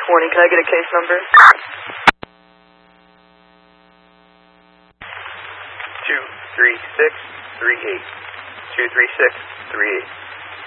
Warning, can I get a case number? 23638. 23638.